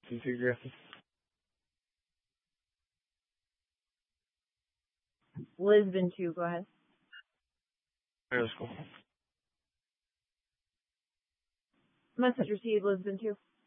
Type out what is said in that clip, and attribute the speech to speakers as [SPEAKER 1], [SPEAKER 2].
[SPEAKER 1] CC Griffin.
[SPEAKER 2] Lisbon 2, go ahead.
[SPEAKER 1] Middle school.
[SPEAKER 2] Message received, Lisbon 2.